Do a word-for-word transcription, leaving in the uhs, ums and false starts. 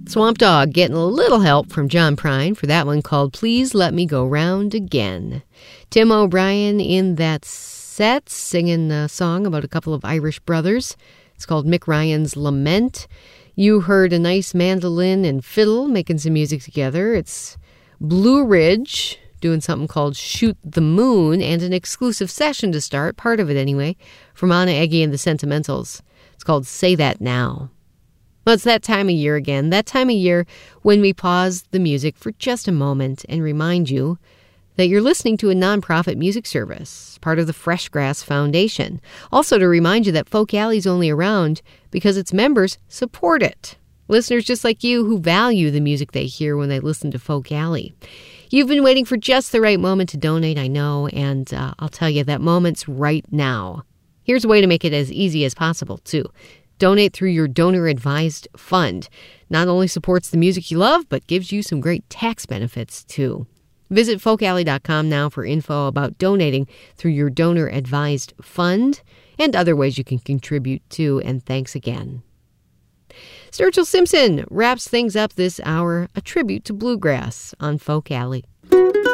Swamp Dogg getting a little help from John Prine for that one called Please Let Me Go Round Again. Tim O'Brien in that set singing a song about a couple of Irish brothers. It's called Mick Ryan's Lament. You heard a nice mandolin and fiddle making some music together. It's Blue Ridge doing something called Shoot the Moon, and an exclusive session to start, part of it anyway, from Anna Eggy and the Sentimentals. It's called Say That Now. Well, it's that time of year again, that time of year when we pause the music for just a moment and remind you that you're listening to a nonprofit music service, part of the Fresh Grass Foundation. Also to remind you that Folk Alley's only around because its members support it. Listeners just like you who value the music they hear when they listen to Folk Alley. You've been waiting for just the right moment to donate, I know, and uh, I'll tell you that moment's right now. Here's a way to make it as easy as possible, too. Donate through your donor-advised fund. Not only supports the music you love, but gives you some great tax benefits, too. Visit folk alley dot com now for info about donating through your donor-advised fund and other ways you can contribute, too, and thanks again. Sturgill Simpson wraps things up this hour, a tribute to bluegrass on Folk Alley.